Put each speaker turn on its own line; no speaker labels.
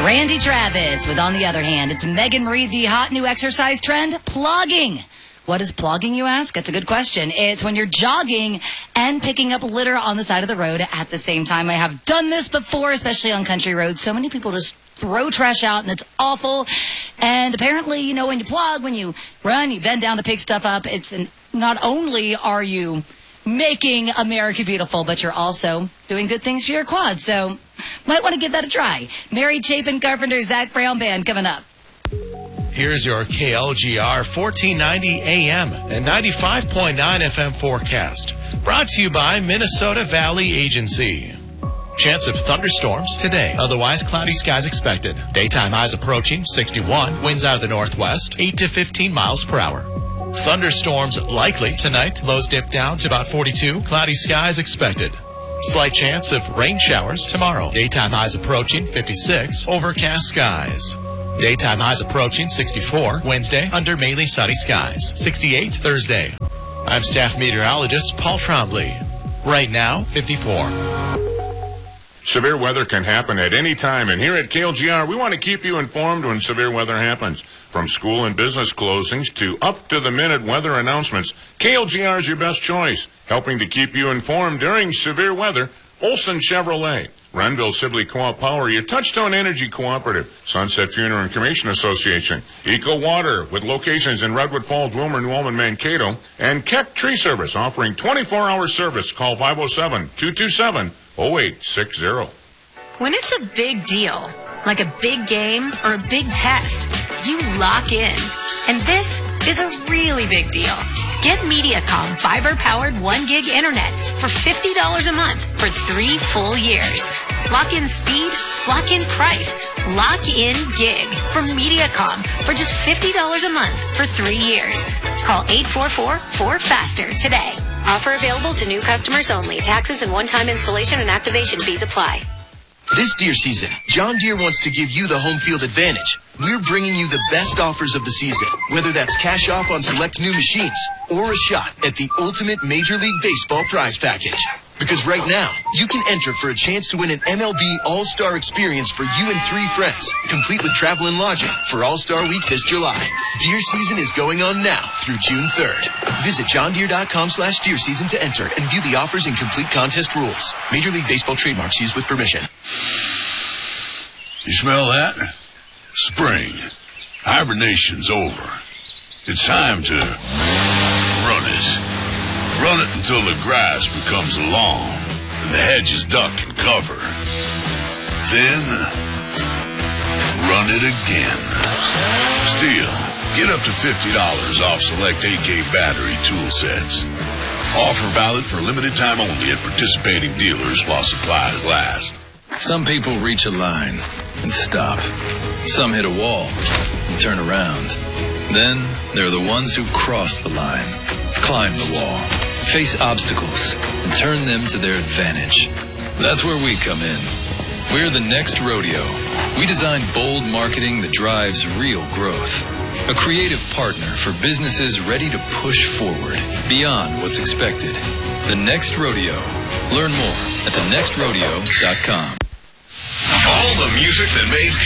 Randy Travis with On the Other Hand. It's Megan Marie, the hot new exercise trend, plogging. What is plogging, you ask? That's a good question. It's when you're jogging and picking up litter on the side of the road at the same time. I have done this before, especially on country roads. So many people just throw trash out, and it's awful. And apparently, you know, when you plug, when you run, you bend down to pick stuff up, not only are you making America beautiful, but you're also doing good things for your quad. So might want to give that a try. Mary Chapin Carpenter, Zach Brown Band coming up.
Here's your KLGR 1490 AM and 95.9 FM forecast. Brought to you by Minnesota Valley Agency. Chance of thunderstorms today. Otherwise, cloudy skies expected. Daytime highs approaching 61. Winds out of the northwest, 8 to 15 miles per hour. Thunderstorms likely tonight. Lows dip down to about 42. Cloudy skies expected. Slight chance of rain showers tomorrow. Daytime highs approaching 56. Overcast skies. Daytime highs approaching 64 Wednesday under mainly sunny skies. 68 Thursday. I'm staff meteorologist Paul Trombley. Right now, 54.
Severe weather can happen at any time, and here at KLGR, we want to keep you informed when severe weather happens. From school and business closings to up-to-the-minute weather announcements, KLGR is your best choice. Helping to keep you informed during severe weather, Olson Chevrolet. Renville Sibley Co-op Power, your Touchstone Energy Cooperative, Sunset Funeral and Cremation Association, Eco Water with locations in Redwood Falls, Wilmer, New Ulm, and Mankato, and Keck Tree Service offering 24-hour service. Call 507-227-0860.
When it's a big deal, like a big game or a big test, you lock in. And this is a really big deal. Get Mediacom fiber-powered 1 gig internet for $50 a month for 3 full years. Lock in speed, lock in price, lock in gig from Mediacom for just $50 a month for 3 years. Call 844-4FASTER today. Offer available to new customers only. Taxes and one-time installation and activation fees apply.
This deer season, John Deere wants to give you the home field advantage. We're bringing you the best offers of the season, whether that's cash off on select new machines or a shot at the ultimate Major League Baseball prize package. Because right now, you can enter for a chance to win an MLB All-Star experience for you and 3 friends, complete with travel and lodging for All-Star Week this July. Deer season is going on now through June 3rd. Visit johndeere.com/deer season to enter and view the offers and complete contest rules. Major League Baseball trademarks used with permission.
You smell that? Spring. Hibernation's over. It's time to run it. Run it until the grass becomes lawn and the hedges duck and cover. Then, run it again. Still, get up to $50 off select AK battery tool sets. Offer valid for limited time only at participating dealers while supplies last.
Some people reach a line and stop. Some hit a wall and turn around. Then there are the ones who cross the line, climb the wall, face obstacles, and turn them to their advantage. That's where we come in. We're the next rodeo. We design bold marketing that drives real growth. A creative partner for businesses ready to push forward beyond what's expected. The Next Rodeo. Learn more at thenextrodeo.com.
All the music that made